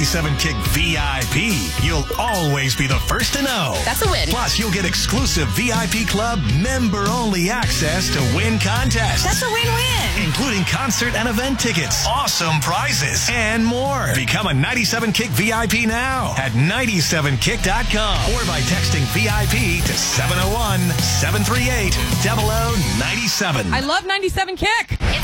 97 Kick VIP. You'll always be the first to know. That's a win. Plus, you'll get exclusive VIP Club member-only access to win contests. That's a win-win. Including concert and event tickets, awesome prizes, and more. Become a 97 Kick VIP now at 97kick.com or by texting VIP to 701-738-0097. I love 97 Kick.